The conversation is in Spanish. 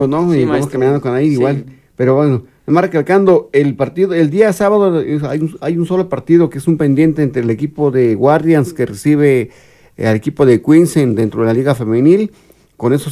¿no? Sí, Y vamos maestro. caminando con ahí Sí. igual. Pero bueno, nomás recalcando, el partido, el día sábado hay un solo partido que es un pendiente entre el equipo de Guardians que recibe al equipo de Queens dentro de la Liga Femenil. Con eso